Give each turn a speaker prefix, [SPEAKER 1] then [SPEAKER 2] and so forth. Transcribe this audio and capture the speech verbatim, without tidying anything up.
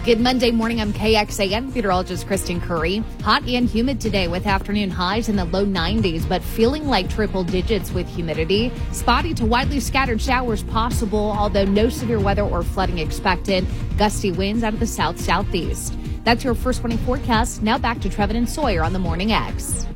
[SPEAKER 1] Good Monday morning. I'm K X A N meteorologist Kristen Curry. Hot and humid today with afternoon highs in the low nineties, but feeling like triple digits with humidity. Spotty to widely scattered showers possible, although no severe weather or flooding expected. Gusty winds out of the south southeast. That's your first twenty forecast. Now back to Trevin and Sawyer on the Morning X.